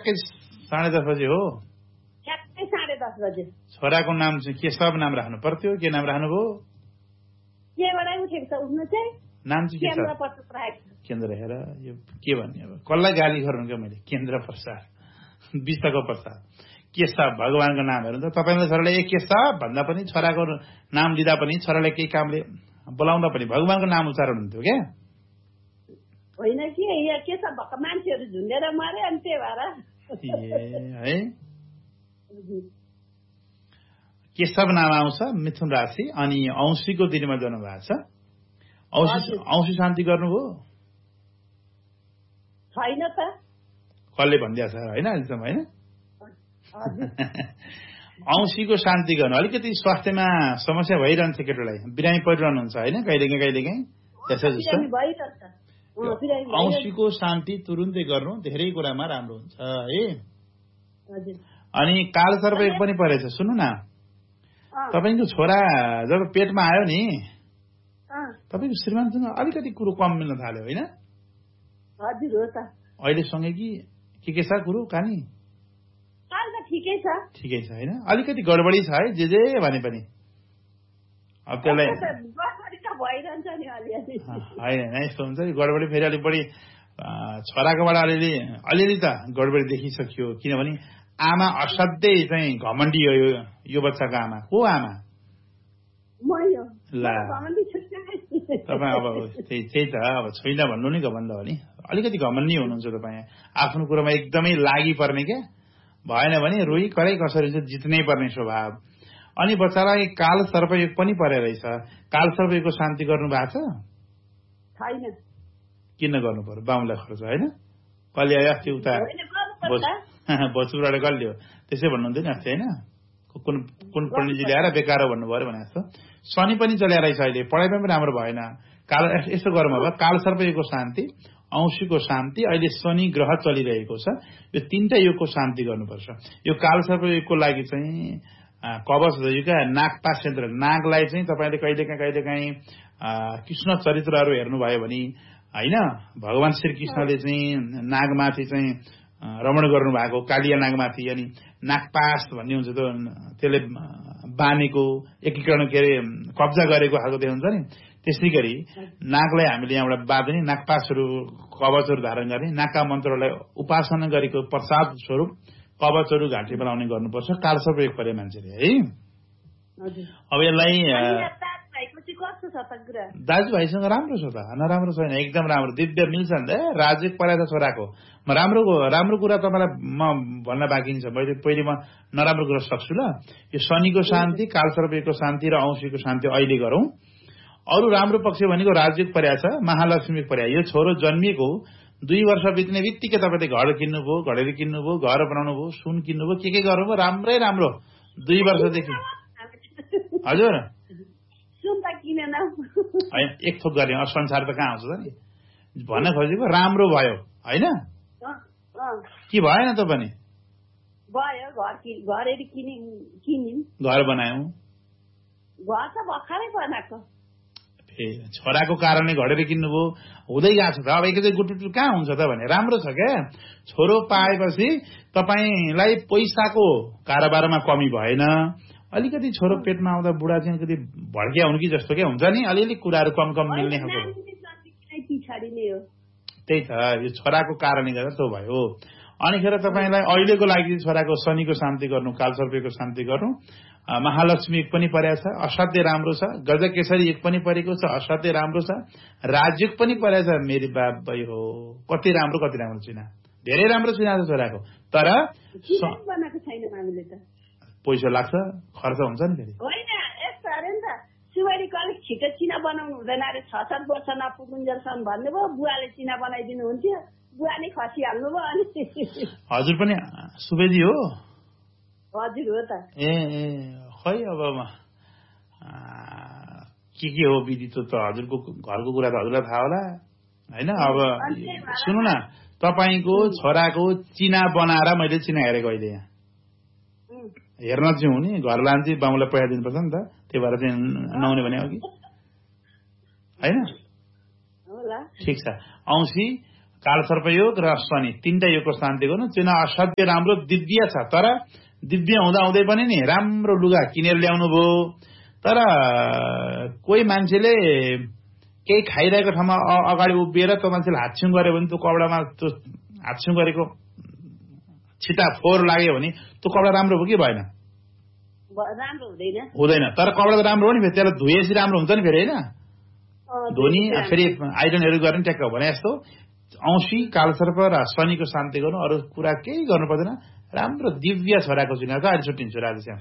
ठ्याक्कै 10:30 बजे हो ठ्याक्कै 10:30 बजे छोराको नाम चाहिँ के सब नाम राख्नु पर्थ्यो के नाम राख्नुभयो केबाटै उठेको छ उठ्नु चाहिँ नाम चाहिँ के छ केन्द्र प्रसाद राखेको केन्द्र हेर यो के भन्ने अब कसलाई गाली गर्नु क्या मैले केन्द्र प्रसाद विश्वको प्रसाद केशव भगवानको नामहरू त तपाईँले छोराले ए केशव भन्दा पनि छोराको नाम लिँदा पनि छोराले केही कामले बोलाउँदा पनि भगवानको नाम उच्चारण हुन्थ्यो क्या होइन कि यहाँ के छ भक्क मान्छेहरू झुन्डेर मरे अनि त्यही भएर है केशव नाम आउँछ मिथुन राशि अनि औँसीको दिनमा जन्म भएको छ औँसी शान्ति गर्नुभयो छैन त कसले भनिदिएको छ होइन अहिलेसम्म होइन औँसीको शान्ति गर्नु अलिकति स्वास्थ्यमा समस्या भइरहन्छ केटोलाई बिरामी परिरहनुहुन्छ होइन कहिलेकाहीँ त्यसै जस्तो औँसीको शान्ति तुरुन्तै गर्नु धेरै कुरामा राम्रो हुन्छ है अनि कालसर्प एक पनि परेछ सुन्नु न तपाईँको छोरा जब पेटमा आयो नि तपाईँको श्रीमानसँग अलिकति कुरो कम मिल्न थाल्यो होइन अहिलेसँगै कि के छ कुरो कहानी ठिकै छ होइन अलिकति गडबडी छ है जे भने पनि अब त्यसलाई होइन यस्तो हुन्छ नि गडबडी फेरि अलिक बढी छोराकोबाट अलिअलि त गडबडी देखिसक्यो किनभने आमा असाध्यै चाहिँ घमण्डी हो यो बच्चाको आमा को आमा ला तपाईँ अब त्यही त अब छैन भन्नु नि घमण्ड हो नि अलिकति घमण्डी हुनुहुन्छ तपाईँ आफ्नो कुरोमा एकदमै लागि पर्ने क्या भएन भने रोही करै कसरी चाहिँ जित्नै पर्ने स्वभाव अनि बच्चालाई काल सर्पयोग पनि परे रहेछ काल सर्पयोगको शान्ति गर्नु भएको छैन किन गर्नु पर्यो बाहुनलाई खर्च होइन कहिले आयो अस्ति उता भोजपुरबाट कहिले हो त्यसै भन्नुहुन्थ्यो नि अस्ति होइन कुन पण्डितजीले आएर बेकार हो भन्नुभयो भने जस्तो शनि पनि चल्या रहेछ अहिले पढाइमा पनि राम्रो भएन काल यसो गरौँ अब काल सर्पयोगको शान्ति औँसीको शान्ति अहिले शनि ग्रह चलिरहेको छ यो तीनटा योगको शान्ति गर्नुपर्छ यो काल सर्पयोगको लागि चाहिँ कवच क्या नागपास यन्त्र नागलाई चाहिँ तपाईँले कहिलेकाहीँ कृष्ण चरित्रहरू हेर्नुभयो भने होइन भगवान श्रीकृष्णले चाहिँ नागमाथि चाहिँ रमण गर्नु भएको कालिया नागमाथि अनि नागपास भन्ने हुन्छ त्यसले बानेको एकीकरण के अरे कब्जा गरेको खालको त्यो हुन्छ नि त्यसै गरी नागलाई हामीले यहाँबाट बाँध्ने नागपासहरू कवचहरू धारण गर्ने नागका मन्त्रलाई उपासना गरेको प्रसाद स्वरूप कवचहरू घाँटी बनाउने गर्नुपर्छ कालसर्प एक परे मान्छेले है अब यसलाई दाजुभाइसँग राम्रो छ त नराम्रो छैन एकदम राम्रो दिव्य मिल्छ नि त राजयोग परेको छोराको म राम्रो कुरा तपाईँलाई म भन्न बाँकी छ पहिले म नराम्रो कुरा सक्छु ल यो शनिको शान्ति कालसर्पको शान्ति र औँसीको शान्ति अहिले गरौं अरू राम्रो पक्ष भनेको राजयोग पर्या छ महालक्ष्मी पर्या यो छोरो जन्मिएको 2 वर्ष बित्ने बित्तिकै तपाईँले घर किन्नुभयो घडेरी किन्नुभयो घर बनाउनु भयो सुन किन्नुभयो के गर्नुभयो राम्रै राम्रो 2 वर्षदेखि हजुर एक थोक गर्ने संसार त कहाँ आउँछ त नि भन्न खोजेको राम्रो भयो होइन के भएन त पनि घर बनायौं छोराको कारणले घडेर किन्नुभयो हुँदै गएको छ त अब एकैचोटि गुटुटु कहाँ हुन्छ त भने राम्रो छ क्या छोरो पाएपछि तपाईलाई पैसाको कारोबारमा कमी भएन अलिकति छोरो पेटमा आउँदा बुढा चाहिँ कति भड्किया हुनु कि जस्तो क्या हुन्छ नि अलिअलि कुराहरू कम मिल्ने खालको त्यही त यो छोराको कारणले गर्दा त्यो भयो अनिखेर तपाईलाई अहिलेको लागि छोराको शनिको शान्ति गर्नु कालसर्पको शान्ति गर्नु महालक्ष्मी एक पनि परेको छ असाध्यै राम्रो छ गजकेशरी एक पनि परेको छ असाध्यै राम्रो छ राजयोग पनि परेको छ मेरी बाबै हो कति राम्रो चिना धेरै राम्रो चिना छ छोराको तर पैसा लाग्छ खर्च हुन्छ नि फेरि होइन यस्तो अरे नि त सुवारीको अलिक छिटो चिना बनाउनु हुँदैन अरे 6-7 वर्ष नपुगुन्जेलसम्म भन्नुभयो बुवाले चिना बनाइदिनु हुन्थ्यो बुवा नै खसिहाल्नुभयो अनि हजुर पनि सुवेदी हो हजुर हो त ए खै अब के हो विधि त हजुरको घरको कुरा त हजुरलाई थाहा होला हैन अब सुन्नु न तपाईको छोराको चिना बनाएर मैले चिना हेरेको अहिले यहाँ हेर्न चाहिँ हुने घर लान्छ बाउलाई पैसा दिनुपर्छ नि त त्यही भएर चाहिँ नहुने भने अघि हैन ठिक छ औँसी कालसर्पयोग र शनि तीनटा योगको शान्ति गर्नु। चुनाव असाध्य राम्रो दिव्य छ, तर दिव्य हुँदै पनि नि राम्रो लुगा किनेर ल्याउनु भयो। तर कोही मान्छेले केही खाइरहेको ठाउँमा अगाडि उभिएर त्यो मान्छेले हातछिउँ गर्यो भने त्यो कपडामा त्यो हातछिउँ गरेको छिटा फोहोर लाग्यो भने त्यो कपडा राम्रो हो कि भएन? हुँदैन। तर कपडा त राम्रो हो नि, फेरि त्यसलाई धोएपछि राम्रो हुन्छ नि फेरि, होइन? धोनी फेरि आइरनहरू गर्ने ट्याक्क भने जस्तो औँसी कालसर्प र शनिको शान्ति गर्नु। अरू कुरा केही गर्नु पर्दैन। राम्रो दिव्य छोराको चुनाव छ। अहिले छुट्टिन्छु राधेश्याम।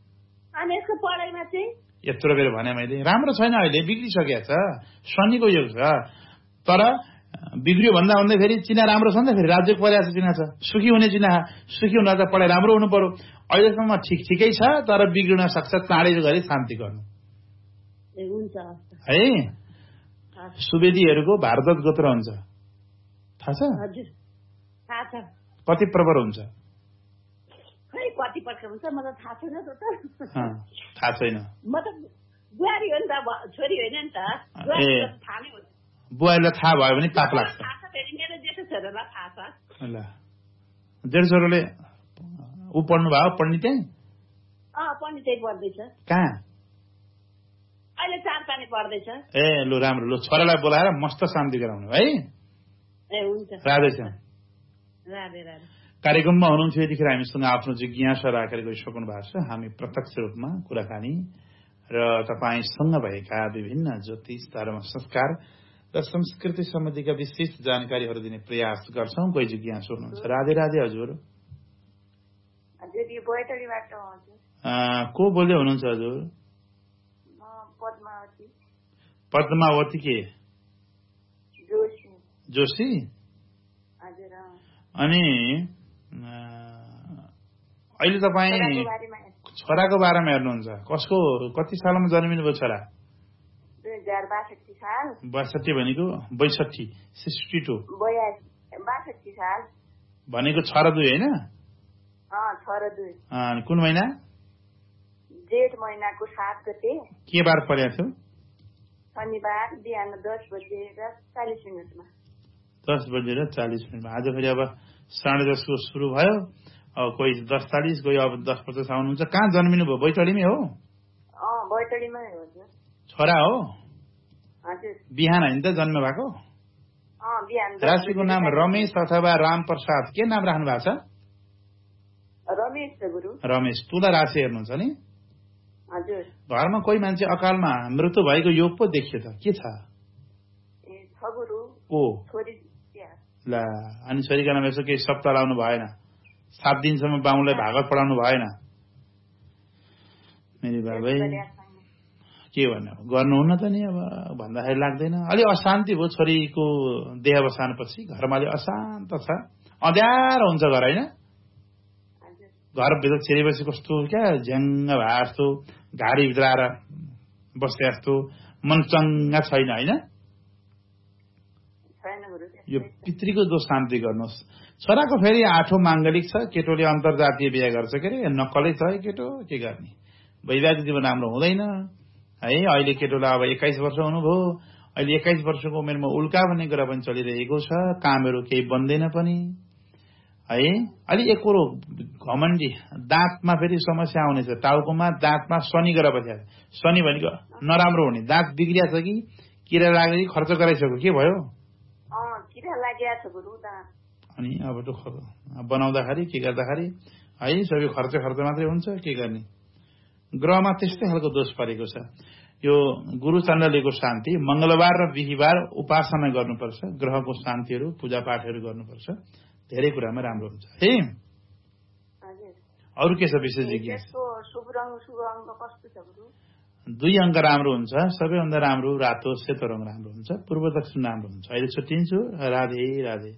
यत्रो बेर भने मैले राम्रो छैन, अहिले बिग्रिसकेको छ, शनिको योग छ। तर बिग्रियो भन्दा भन्दै फेरि चिना राम्रो छ नि त, फेरि राज्यको परिहार चिना छ, सुखी हुने चिना। सुखी हुन त पढाइ राम्रो हुनु पर्यो। अहिलेसम्म ठिकै छ, तर बिग्रिन सक्छ। चाँडै गरी शान्ति गर्नु है। सुवेदीहरूको भारद्वाज गोत्र हुन्छ, थाहा छ? कति प्रवर हुन्छ? थाहा छैन। बुहारीलाई थाहा भयो भने पाप लाग्छ। जेठो छोरोले ऊ पढ्नु भयो? पढ्ने त्यही कहाँ? ए लु राम्रो। लु छोरालाई बोलाएर मस्त शान्ति गराउनु है। राधेश्याम। कार्यक्रममा हुनुहुन्थ्यो यतिखेर हामीसँग आफ्नो जिज्ञासा राखेर गइसक्नु भएको छ। हामी प्रत्यक्ष रूपमा कुराकानी र तपाईसँग भएका विभिन्न ज्योतिष, धर्म, संस्कार र संस्कृति सम्बन्धीका विशेष जानकारीहरू दिने प्रयास गर्छौं। कोही जिज्ञासु हुनुहुन्छ? राधे राधे हजुर। को बोल्दै हुनुहुन्छ हजुर? पद्मावती के जोशी? अनि अहिले तपाईँ छोराको बारेमा हेर्नुहुन्छ। कसको, कति सालमा जन्मिनु भयो छोरा? 62 भनेको 62, 62 भनेको छ र 2 होइन? कुन महिना? जेठ महिनाको 7 गते। के बार परेको थियो? शनिबार बिहान 10:40 10:40। आज फेरि अब 10:30 को सुरु भयो। अब कोही 10:40, कोही अब 10:50 आउनुहुन्छ। कहाँ जन्मिनु भयो? बैतडीमै हो? बैतडीमै हो। छोरा हो? हजुर। बिहान होइन त जन्म भएको? बिहान। राशिको नाम रमेश अथवा रामप्रसाद, के नाम राख्नु भएको छ? रमेश गुरु। रमेश। तुला राशि हेर्नुहुन्छ नि? हजुर। घरमा कोही मान्छे अकालमा मृत्यु भएको योग पो देखियो त, के छ? ल अनि छोरीका नाम यसो केही सप्ताह लाउनु भएन? 7 दिनसम्म बाउलाई भागवत पढाउनु भएन? मेरी बाबै के भन्नु, गर्नुहुन्न त नि। अब भन्दाखेरि लाग्दैन। अलि अशान्ति भयो छोरीको देह बसाएपछि। घरमा अलि अशान्त छ, अँध्यारो हुन्छ घर, होइन? घरभित्र छिरेपछि कस्तो क्या झ्याङ्ग भए जस्तो, घारीभित्र आएर बस्ने जस्तो, मन चङ्गा छैन, होइन? यो पितृको दोष शान्ति गर्नुहोस्। छोराको फेरि 8औं माङ्गलिक छ। केटोले अन्तर्जातीय बिहा गर्छ के अरे, नक्कलै छ है केटो। के गर्ने, वैवाहिक जीवन राम्रो हुँदैन है। अहिले केटोलाई अब 21 वर्ष हुनुभयो। अहिले 21 वर्षको उमेरमा उल्का भन्ने कुरा पनि चलिरहेको छ। कामहरू केही बन्दैन पनि है। अलि एकरो घमण्डी, दाँतमा फेरि समस्या आउनेछ। टाउकोमा, दाँतमा शनि गएर बसेको। शनि भनेको नराम्रो हुने। दाँत बिग्रिया छ कि किरा लाग्यो कि खर्च गराइसक्यो? के भयो? अनि अब त बनाउँदाखेरि के गर्दाखेरि है सबै खर्च मात्रै हुन्छ। के गर्ने, ग्रहमा त्यस्तै खालको दोष परेको छ। यो गुरु चण्डलीको शान्ति मंगलबार र बिहीबार उपासना गर्नुपर्छ। ग्रहको शान्तिहरू, पूजापाठहरू गर्नुपर्छ। धेरै कुरामा राम्रो हुन्छ है। अरू के छ विशेष जिज्ञासा? 2 अङ्क राम्रो हुन्छ। सबैभन्दा राम्रो रातो सेतो रङ राम्रो हुन्छ। पूर्व दक्षिण राम्रो हुन्छ। अहिले छुट्टिन्छु। राधे राधे।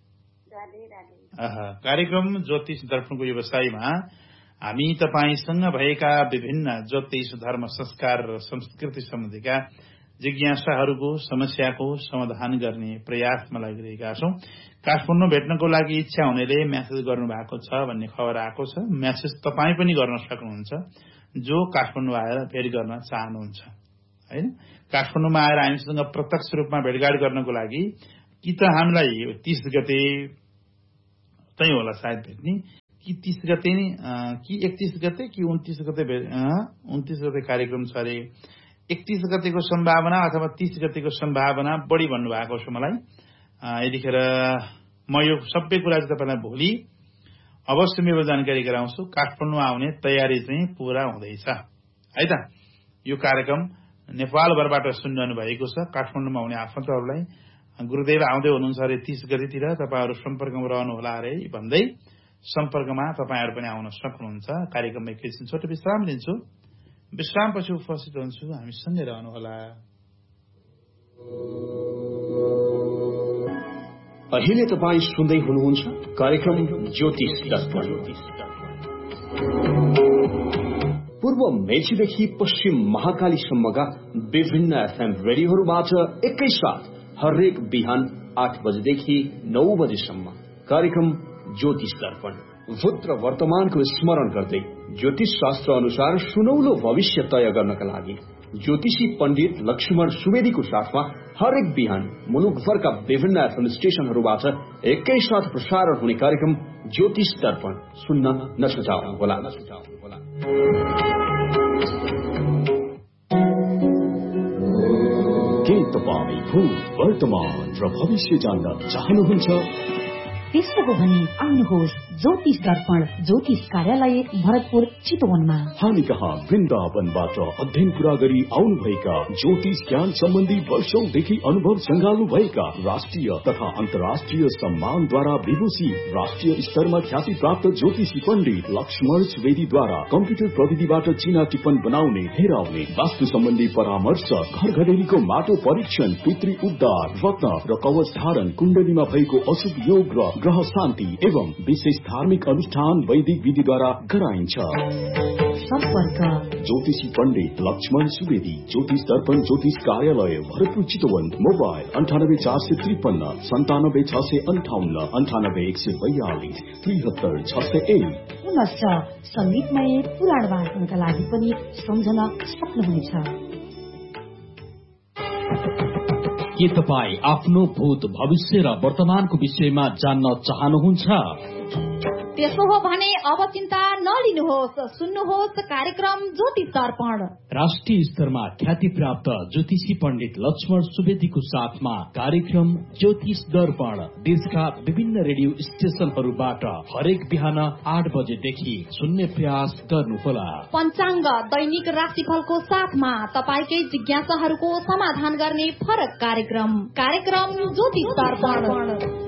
कार्यक्रम ज्योतिष दर्पणको व्यवसायमा हामी तपाईसँग भएका विभिन्न ज्योतिष, धर्म, संस्कार र संस्कृति सम्बन्धीका जिज्ञासाहरूको समस्याको समाधान गर्ने प्रयासमा लागिरहेका छौं। काठमाडौँ भेट्नको लागि इच्छा हुनेले म्यासेज गर्नु भएको छ भन्ने खबर आएको छ। म्यासेज तपाईँ पनि गर्न सक्नुहुन्छ जो काठमाडौँ आएर भेट गर्न चाहनुहुन्छ हैन। काठमाडौँमा आएर हामीसँग प्रत्यक्ष रूपमा भेटघाट गर्नको लागि कि त हामीलाई 30 गते चाहिँ होला सायद भेट्ने कि 30 गते नि कि 31 गते कि 29 गते 29 गते कार्यक्रम छ अरे 31 गतेको सम्भावना अथवा 30 गतेको सम्भावना बढी भन्नुभएको छ मलाई। यतिखेर म यो सबै कुरा चाहिँ तपाईँलाई भोलि अवश्य मेरो जानकारी गराउँछु। काठमाडौँ आउने तयारी चाहिँ पूरा हुँदैछ है त। यो कार्यक्रम नेपालभरबाट सुनिरहनु भएको छ। काठमाडौँमा आउने आफन्तहरूलाई गुरुदेव आउँदै हुनुहुन्छ अरे 30 गतेतिर, तपाईँहरू सम्पर्कमा रहनुहोला अरे भन्दै सम्पर्कमा तपाईँहरू पनि आउन सक्नुहुन्छ। कार्यक्रममा एकैछिन छोटो विश्राम लिन्छु। विश्रामपछि उपस्थित हुन्छु, हामी सँगै रहनुहोला। अहिले तपाईँ सुन्दै हुनुहुन्छ कार्यक्रम ज्योतिष दर्पण। पूर्व मेचीदेखि पश्चिम महाकालीसम्मका विभिन्न एफएम रेडियोहरूबाट एकैसाथ हरेक बिहान 8 बजेदेखि 9 बजेसम्म कार्यक्रम ज्योतिष दर्पण। भूत र वर्तमानको स्मरण गर्दै ज्योतिष शास्त्र अनुसार सुनौलो भविष्य तय गर्नका लागि ज्योतिषी पण्डित लक्ष्मण सुवेदीको साथमा हरेक बिहान मुलुकभरका विभिन्न एफएम स्टेशनहरूबाट एकैसाथ प्रसारण हुने कार्यक्रम ज्योतिष दर्पण सुन्न नछुटाउनुहोला। के तपाईँ भूत वर्तमान र भविष्य जान्न चाहनुहुन्छ? त्यसो हो भने आउनुहोस् ज्योतिष दर्पण ज्योतिष कार्यालय भरतपुर चितवनमा। हामी कहाँ वृन्दावनबाट अध्ययन पूरा गरी आउनुभएका ज्योतिष ज्ञान सम्बन्धी वर्षौंदेखि अनुभव सङ्घाल्नु भएका राष्ट्रिय तथा अन्तर्राष्ट्रिय सम्मानद्वारा विभूषित राष्ट्रिय स्तरमा ख्याति प्राप्त ज्योतिषी पण्डित लक्ष्मण सुवेदीद्वारा कम्प्युटर प्रविधिबाट चिना टिप्पण बनाउने, हेराउने, वास्तु सम्बन्धी परामर्श, घर घरेरीको माटो परीक्षण, पितृ उद्धार, रत्न र कवच धारण, कुण्डलीमा भएको अशुभ योग र ग्रह शान्ति एवं विशेष धार्मिक अनुष्ठान वैदिक विधिद्वारा गराइन्छ। सम्पर्क ज्योतिषी पण्डित लक्ष्मण सुवेदी, ज्योतिष दर्पण ज्योतिष कार्यालय भरतपुर चितवन। मोबाइल 984553 97658 98142 73601। पुनश्च संगीतमय पुराण वाचनका लागि पनि सम्झन सक्नुहुनेछ। के तपाईँ आफ्नो भूत भविष्य र वर्तमानको विषयमा जान्न चाहनुहुन्छ? त्यसो हो भने अब चिन्ता नलिनुहोस्, सुन्नुहोस् कार्यक्रम ज्योतिष दर्पण। राष्ट्रिय स्तरमा ख्याति प्राप्त ज्योतिषी पण्डित लक्ष्मण सुवेदीको साथमा कार्यक्रम ज्योतिष दर्पण देशका विभिन्न रेडियो स्टेशनहरूबाट हरेक बिहान 8 बजेदेखि सुन्ने प्रयास गर्नुहोला। पञ्चाङ्ग दैनिक राशिफलको साथमा तपाईकै जिज्ञासाहरूको समाधान गर्ने फरक कार्यक्रम ज्योतिष दर्पण।